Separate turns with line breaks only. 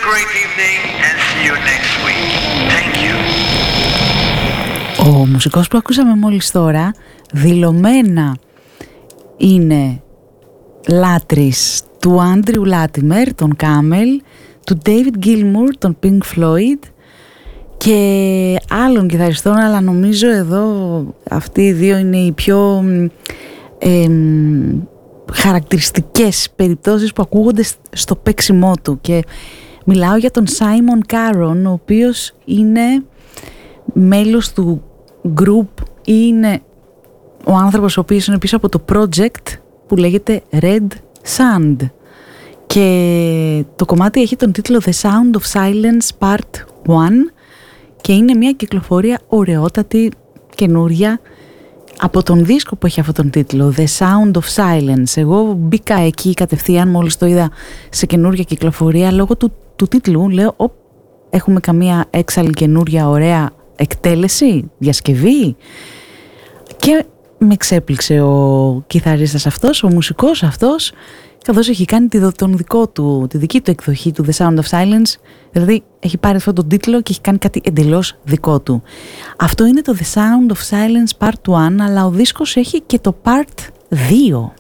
great evening and see you next week. Thank you.
Ο μουσικός που ακούσαμε μόλις τώρα δηλωμένα είναι λάτρης του Άντριου Λάτιμερ, τον Κάμελ, του David Gilmour, τον Pink Floyd και άλλων κιθαριστών, αλλά νομίζω εδώ αυτοί οι δύο είναι οι πιο χαρακτηριστικές περιπτώσεις που ακούγονται στο παίξιμό του, και μιλάω για τον Simon Caron, ο οποίος είναι μέλος του group, είναι ο άνθρωπος ο οποίος είναι πίσω από το project που λέγεται Red Sand, και το κομμάτι έχει τον τίτλο The Sound of Silence Part 1 και είναι μια κυκλοφορία ωραιότατη, καινούρια, από τον δίσκο που έχει αυτόν τον τίτλο, The Sound of Silence. Εγώ μπήκα εκεί κατευθείαν μόλις το είδα σε καινούρια κυκλοφορία, λόγω του τίτλου λέω έχουμε καμία έξαλλη καινούρια ωραία εκτέλεση, διασκευή, και με ξέπληξε ο κιθαρίστας αυτός, ο μουσικός αυτός, καθώς έχει κάνει τη δική του εκδοχή του The Sound of Silence, δηλαδή έχει πάρει αυτόν τον τίτλο και έχει κάνει κάτι εντελώς δικό του. Αυτό είναι το The Sound of Silence Part 1, αλλά ο δίσκος έχει και το Part 2.